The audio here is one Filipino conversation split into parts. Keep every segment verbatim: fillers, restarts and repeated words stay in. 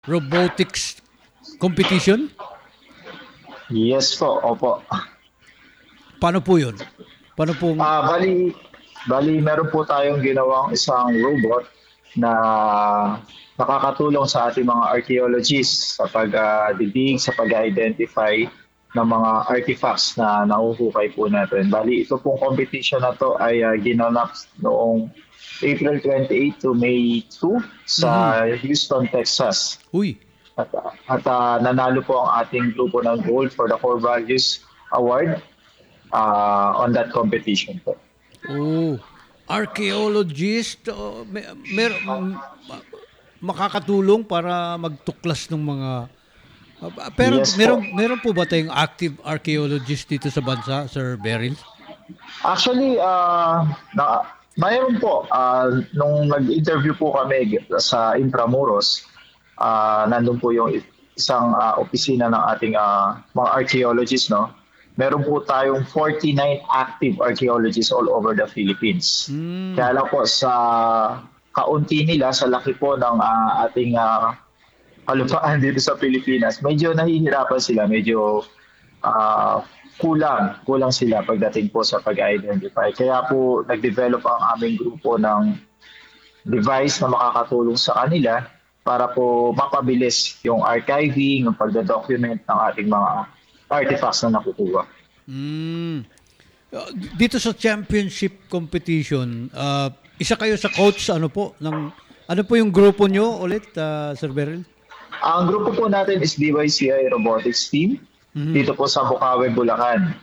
robotics competition? Yes po, opo. Paano po yun? Paano pong... Ah, bali, bali meron po tayong ginawang isang robot na nakakatulong sa ating mga archaeologists sa pag-didig, sa pag-identify ng mga artifacts na nahuhukay po natin. Bali, ito pong competition na to ay uh, ginanap noong April twenty-eighth to May second Mhm. sa Houston, Texas. Uy, At, at ah, nanalo po ang ating grupo ng gold for the Core Values Award uh, on that competition po. oh, archaeologist, oh, may, mer, m- makakatulong para magtuklas ng mga... Ah, pero Yes po. meron, meron po ba tayong active archaeologist dito sa bansa, Sir Beryl? Actually, uh, na, mayroon po. Uh, nung nag-interview po kami sa Intramuros, uh, nandun po yung isang uh, opisina ng ating uh, mga archaeologists, no? Meron po tayong forty-nine active archaeologists all over the Philippines. Hmm. Kaya lang po sa kaunti nila, sa laki po ng uh, ating uh, kalupaan dito sa Pilipinas, medyo nahihirapan sila, medyo ah, kulang, kulang sila pagdating po sa pag-identify. Kaya po nag-develop ang aming grupo ng device na makakatulong sa kanila para po mapabilis yung archiving, yung pagda-document ng ating mga artifacts na nakukuha. Hmm. Uh, Dito sa championship competition, uh, isa kayo sa coach ano po ng ano po yung grupo nyo ulit, uh, Sir Beryl? Ang grupo po natin is D Y C I Robotics Team Mhm. dito po sa Bukawi, Bulacan.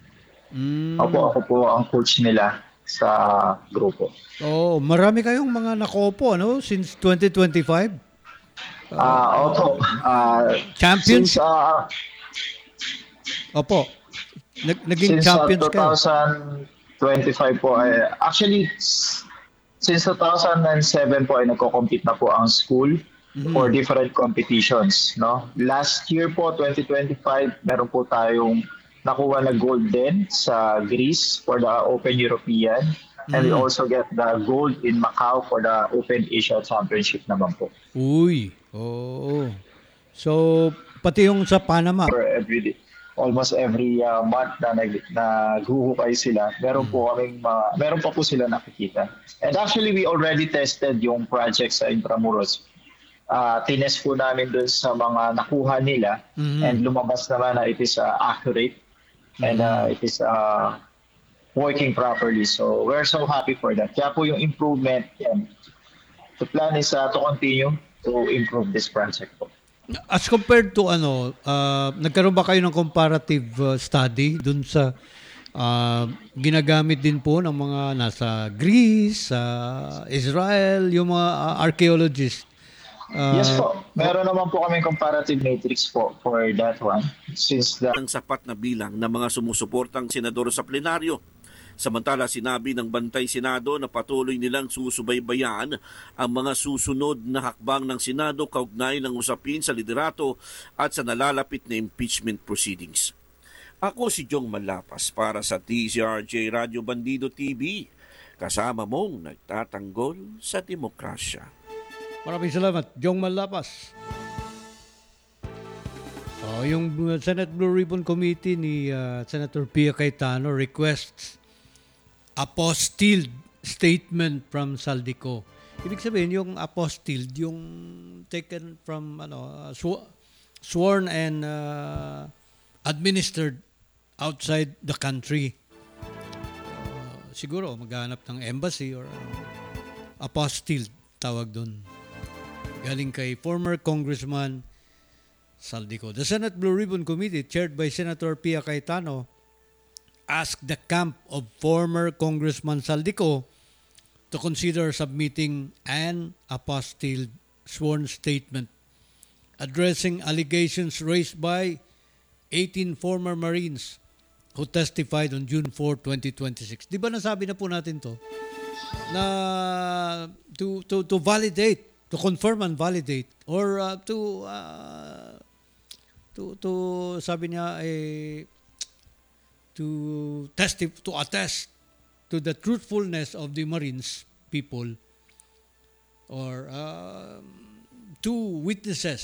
Opo, Mm. ako po ang coach nila sa grupo. Oh, marami kayong mga nakopo ano since twenty twenty-five. Ah, opo. Ah, since Champions? ah, Opo. Nag, naging since uh, champions kayo. twenty twenty-five po ay actually s- since two thousand seven po ay nagko-compete na po ang school for Mhm. different competitions, no? Last year po twenty twenty-five meron po tayong nakuha na gold din sa Greece for the Open European, and we Mhm. also get the gold in Macau for the Open Asia Championship naman po. Uy. Oo. So, pati yung sa Panama. For every day, almost every uh, month na nag naghuhukay sila, meron po kaming mga, meron pa po sila nakikita. And actually, we already tested yung project sa Intramuros. Uh, tinest po namin dun sa mga nakuha nila, and Mhm. lumabas naman na it is uh, accurate, and uh, Mhm. it is uh, working properly. So we're so happy for that. Kaya po yung improvement, yan. The plan is uh, to continue to improve this project po. As compared to ano, ah, nagkaroon ba kayo ng comparative uh, study dun sa ah, ginagamit din po ng mga nasa Greece, sa Israel, yung mga ah, archaeologists? Yes Ah, po. Meron naman po kaming comparative matrix po for that one. Since the Ang sapat na bilang ng mga sumusuportang senador sa plenaryo. Samantala, sinabi ng Bantay Senado na patuloy nilang susubaybayan ang mga susunod na hakbang ng Senado kaugnay ng usapin sa liderato at sa nalalapit na impeachment proceedings. Ako si Jong Malapas para sa T C R J Radio Bandido T V. Kasama mong nagtatanggol sa demokrasya. maraming salamat, Jong Malapas. Oh, yung uh, Senate Blue Ribbon Committee ni uh, Senator Pia Cayetano requests apostilled statement from Saldico. Ibig sabihin, yung apostilled, yung taken from, ano, uh, sw- sworn and uh, administered outside the country. Uh, siguro, maghanap ng embassy or ano, apostilled, tawag doon. Galing kay former Congressman Saldico. The Senate Blue Ribbon Committee, chaired by Senator Pia Cayetano, asked the camp of former Congressman Saldico to consider submitting an apostilled sworn statement addressing allegations raised by eighteen former Marines who testified on June fourth, twenty twenty-six. Di ba nasabi na po natin to? Na to, to, to validate, to confirm and validate, or uh, to, uh, to, to, sabi niya, eh, to testi- to attest to the truthfulness of the Marines people, or um, two witnesses